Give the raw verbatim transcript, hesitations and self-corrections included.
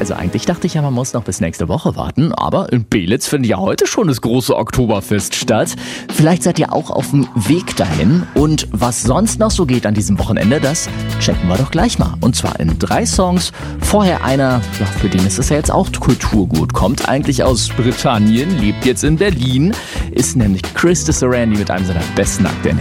Also eigentlich dachte ich ja, man muss noch bis nächste Woche warten, aber in Belitz findet ja heute schon das große Oktoberfest statt. Vielleicht seid ihr auch auf dem Weg dahin und was sonst noch so geht an diesem Wochenende, das checken wir doch gleich mal. Und zwar in drei Songs. Vorher einer, ja, für den ist es ja jetzt auch Kulturgut, kommt eigentlich aus Britannien, lebt jetzt in Berlin, ist nämlich Chris de Sarandí mit einem seiner besten aktuellen